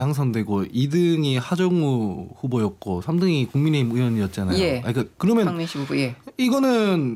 당선되고 2등이 하정우 후보였고 3등이 국민의힘 의원이었잖아요. 예. 그러면 박민식 후보. 예. 이거는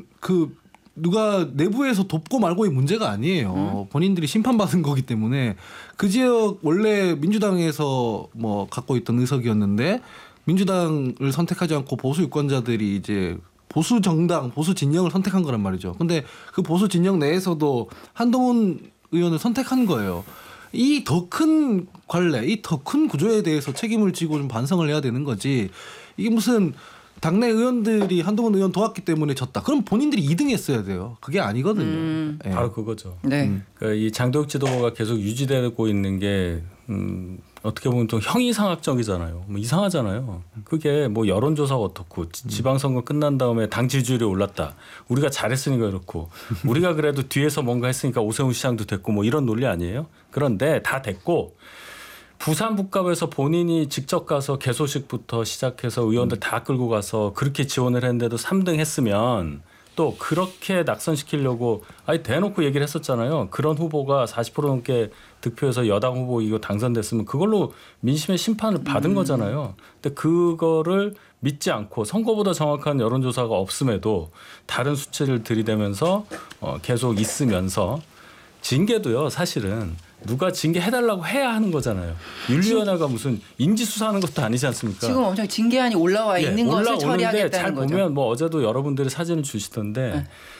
누가 내부에서 돕고 말고의 문제가 아니에요. 본인들이 심판받은 거기 때문에 그 지역 원래 민주당에서 뭐 갖고 있던 의석이었는데 민주당을 선택하지 않고 보수 유권자들이 이제 보수 정당, 보수 진영을 선택한 거란 말이죠. 근데 그 보수 진영 내에서도 한동훈 의원을 선택한 거예요. 이 더 큰 관례, 이 더 큰 구조에 대해서 책임을 지고 좀 반성을 해야 되는 거지. 이게 무슨 당내 의원들이 한동훈 의원 도왔기 때문에 졌다. 그럼 본인들이 2등 했어야 돼요. 그게 아니거든요. 네. 바로 그거죠. 네. 그러니까 이 장도혁 지도부가 계속 유지되고 있는 게 어떻게 보면 좀 형이상학적이잖아요. 뭐 이상하잖아요. 그게 뭐 여론조사가 어떻고 지방선거 끝난 다음에 당 지지율이 올랐다. 우리가 잘했으니까 그렇고 우리가 그래도 뒤에서 뭔가 했으니까 오세훈 시장도 됐고 뭐 이런 논리 아니에요. 그런데 다 됐고 부산 북갑에서 본인이 직접 가서 개소식부터 시작해서 의원들 다 끌고 가서 그렇게 지원을 했는데도 3등 했으면 또 그렇게 낙선시키려고 아니 대놓고 얘기를 했었잖아요. 그런 후보가 40% 넘게 득표해서 여당 후보 이거 당선됐으면 그걸로 민심의 심판을 받은 거잖아요. 근데 그거를 믿지 않고 선거보다 정확한 여론조사가 없음에도 다른 수치를 들이대면서 계속 있으면서 징계도요. 사실은 누가 징계해달라고 해야 하는 거잖아요. 윤리위원회가 무슨 인지수사하는 것도 아니지 않습니까? 지금 엄청 징계안이 올라와 있는 것을 처리하겠다는 잘 거죠. 보면 뭐 어제도 여러분들이 사진을 주시던데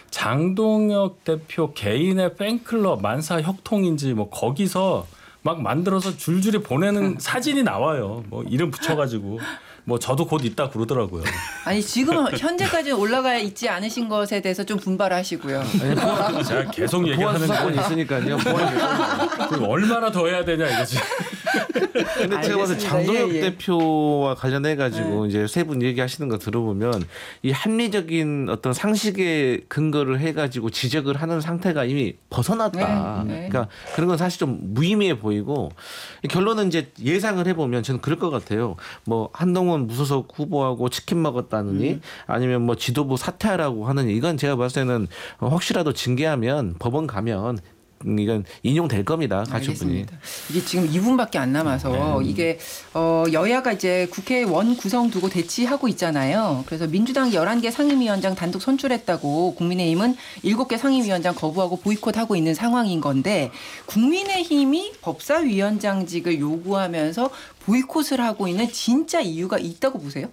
장동혁 대표 개인의 팬클럽 만사 협통인지 뭐 거기서 막 만들어서 줄줄이 보내는 사진이 나와요. 뭐 이름 붙여가지고. 뭐 저도 곧 있다 그러더라고요. 아니 지금 현재까지는 올라가 있지 않으신 것에 대해서 좀 분발하시고요. 제가 계속 보안 얘기하는 수사권이 게 있으니까요. 얼마나 더 해야 되냐 이거지. 근데 제가 봤을 때 알겠습니다. 장동혁 예, 예. 대표와 관련해 가지고 이제 세 분 얘기하시는 거 들어보면 이 합리적인 어떤 상식에 근거를 해 가지고 지적을 하는 상태가 이미 벗어났다. 네, 네. 그러니까 그런 건 사실 좀 무의미해 보이고 결론은 이제 예상을 해보면 저는 그럴 것 같아요. 뭐 한동훈 무소속 후보하고 치킨 먹었다느니 아니면 뭐 지도부 사퇴하라고 하느니 이건 제가 봤을 때는 혹시라도 징계하면 법원 가면 이건 인용될 겁니다. 가처분이. 알겠습니다. 이게 지금 2분밖에 안 남아서 이게 여야가 이제 국회 원 구성 두고 대치하고 있잖아요. 그래서 민주당이 11개 상임위원장 단독 선출했다고 국민의힘은 7개 상임위원장 거부하고 보이콧하고 있는 상황인 건데 국민의힘이 법사위원장직을 요구하면서 보이콧을 하고 있는 진짜 이유가 있다고 보세요?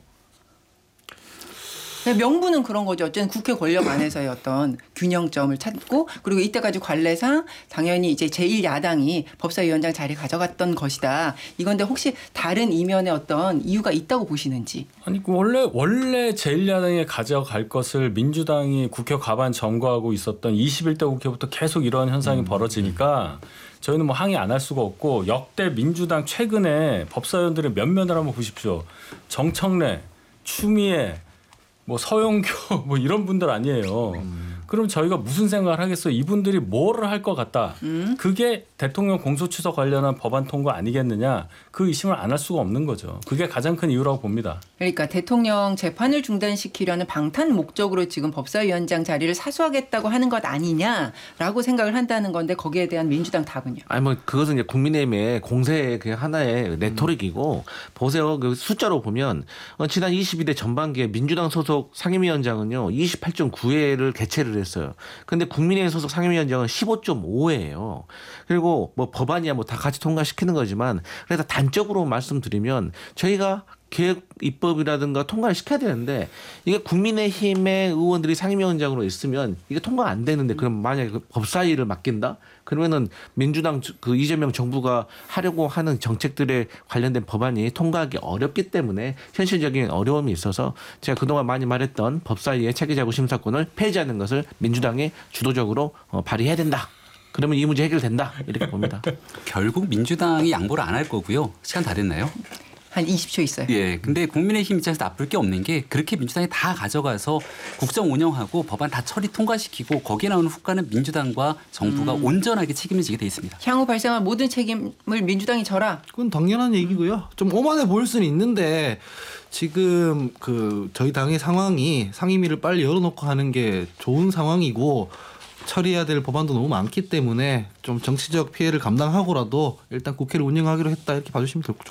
명분은 그런 거죠. 어쨌든 국회 권력 안에서의 어떤 균형점을 찾고 그리고 이때까지 관례상 당연히 이제 제1야당이 법사위원장 자리 가져갔던 것이다. 이건데 혹시 다른 이면의 어떤 이유가 있다고 보시는지. 아니 원래 제1야당이 가져갈 것을 민주당이 국회 과반 점거하고 있었던 21대 국회부터 계속 이러한 현상이 벌어지니까 저희는 뭐 항의 안 할 수가 없고 역대 민주당 최근에 법사위원들의 면면을 한번 보십시오. 정청래, 추미애 뭐 서영교 뭐 이런 분들 아니에요. 그럼 저희가 무슨 생각을 하겠어요? 이분들이 뭐를 할 것 같다. 그게 대통령 공소취소 관련한 법안 통과 아니겠느냐. 그 의심을 안 할 수가 없는 거죠. 그게 가장 큰 이유라고 봅니다. 그러니까 대통령 재판을 중단시키려는 방탄 목적으로 지금 법사위원장 자리를 사수하겠다고 하는 것 아니냐라고 생각을 한다는 건데 거기에 대한 민주당 답은요? 아니 뭐 그것은 이제 국민의힘의 공세의 그냥 하나의 레토릭이고 보세요. 그 숫자로 보면 지난 22대 전반기에 민주당 소속 상임위원장은요 28.9회를 개최를 했어요. 근데 국민의힘 소속 상임위원장은 15.5회예요. 그리고 뭐 법안이야 뭐 다 같이 통과시키는 거지만 그래서 단적으로 말씀드리면 저희가 개혁 입법이라든가 통과를 시켜야 되는데 이게 국민의힘의 의원들이 상임위원장으로 있으면 이게 통과 안 되는데 그럼 만약에 그 법사위를 맡긴다? 그러면은 민주당 그 이재명 정부가 하려고 하는 정책들에 관련된 법안이 통과하기 어렵기 때문에 현실적인 어려움이 있어서 제가 그동안 많이 말했던 법사위의 체계자구 심사권을 폐지하는 것을 민주당이 주도적으로 발의해야 된다. 그러면 이 문제 해결된다. 이렇게 봅니다. 결국 민주당이 양보를 안 할 거고요. 시간 다 됐나요? 한 20초 있어요. 예. 근데 국민의힘 입장에서 나쁠 게 없는 게 그렇게 민주당이 다 가져가서 국정 운영하고 법안 다 처리 통과시키고 거기에 나오는 후과는 민주당과 정부가 온전하게 책임을 지게 돼 있습니다. 향후 발생할 모든 책임을 민주당이 져라. 그건 당연한 얘기고요. 좀 오만해 보일 수는 있는데 지금 저희 당의 상황이 상임위를 빨리 열어놓고 하는 게 좋은 상황이고 처리해야 될 법안도 너무 많기 때문에 좀 정치적 피해를 감당하고라도 일단 국회를 운영하기로 했다 이렇게 봐주시면 좋을